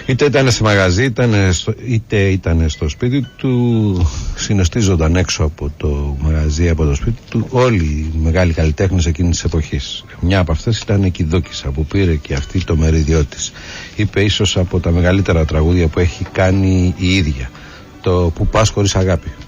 Είτε ήταν σε μαγαζί, είτε ήταν στο σπίτι του, συνοστίζονταν έξω από το μαγαζί, από το σπίτι του, όλοι οι μεγάλοι καλλιτέχνες εκείνης της εποχής. Μια από αυτές ήταν η Κιδούκισσα, που πήρε και αυτή το μεριδιό της. Είπε ίσως από τα μεγαλύτερα τραγούδια που έχει κάνει η ίδια, το «Που πας χωρίς αγάπη».